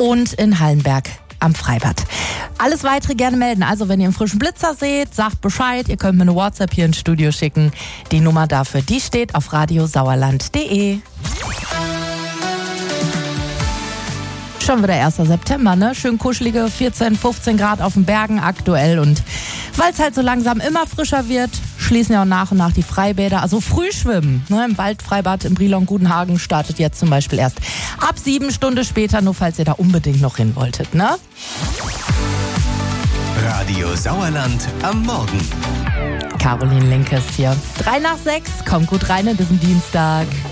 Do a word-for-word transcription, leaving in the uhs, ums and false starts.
und in Hallenberg am Freibad. Alles weitere gerne melden. Also wenn ihr einen frischen Blitzer seht, sagt Bescheid. Ihr könnt mir eine WhatsApp hier ins Studio schicken. Die Nummer dafür, die steht auf radiosauerland punkt de. Schon wieder erster September, ne? Schön kuschelige vierzehn, fünfzehn Grad auf den Bergen aktuell. Und weil es halt so langsam immer frischer wird, schließen ja auch nach und nach die Freibäder. Also Frühschwimmen, ne? Im Waldfreibad im Brilon-Gudenhagen startet jetzt zum Beispiel erst ab sieben Stunden später, nur falls ihr da unbedingt noch hin wolltet, ne? Radio Sauerland am Morgen. Caroline Linkes hier. Drei nach sechs, kommt gut rein in diesen Dienstag.